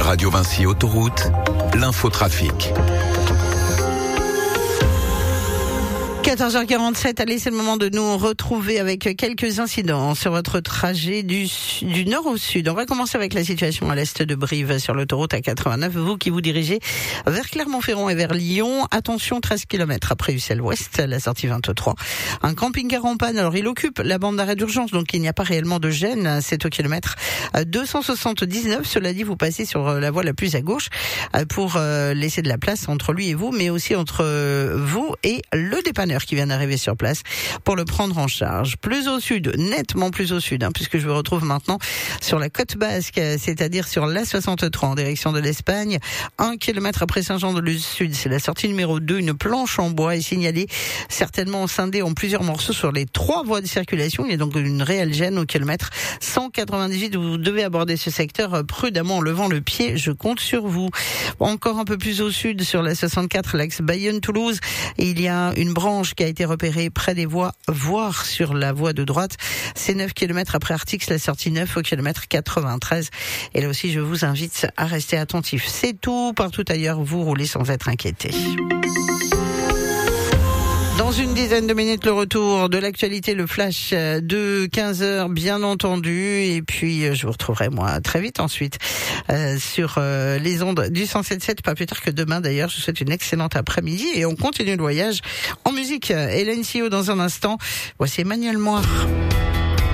Radio Vinci Autoroute, l'infotrafic. 14h47, allez, c'est le moment de nous retrouver avec quelques incidents sur votre trajet du nord au sud. On va commencer avec la situation à l'est de Brive sur l'autoroute A89. Vous qui vous dirigez vers Clermont-Ferrand et vers Lyon, attention, 13 km après Ussel-Ouest, la sortie 23. Un camping-car en panne, alors il occupe la bande d'arrêt d'urgence, donc il n'y a pas réellement de gêne. C'est au kilomètre 279. Cela dit, vous passez sur la voie la plus à gauche pour laisser de la place entre lui et vous, mais aussi entre vous et le dépanneur qui vient d'arriver sur place pour le prendre en charge. Plus au sud, nettement plus au sud, puisque je me retrouve maintenant sur la côte basque, c'est-à-dire sur l'A63 en direction de l'Espagne. 1 kilomètre après Saint-Jean-de-Luz-Sud, c'est la sortie numéro 2. Une planche en bois est signalée, certainement scindée en plusieurs morceaux sur les 3 voies de circulation. Il y a donc une réelle gêne au kilomètre 198. Vous devez aborder ce secteur prudemment en levant le pied. Je compte sur vous. Encore un peu plus au sud, sur la 64, l'axe Bayonne-Toulouse, il y a une branche qui a été repérée près des voies, voire sur la voie de droite. C'est 9 km après Artix, la sortie 9 au kilomètre 93. Et là aussi, je vous invite à rester attentif. C'est tout. Partout ailleurs, vous roulez sans être inquiété. Dans une dizaine de minutes, le retour de l'actualité, le flash de 15h, bien entendu. Et puis, je vous retrouverai, moi, très vite ensuite sur les ondes du 107.7, pas plus tard que demain. D'ailleurs, je vous souhaite une excellente après-midi et on continue le voyage en musique. Hélène Sio dans un instant. Voici Emmanuel Moir.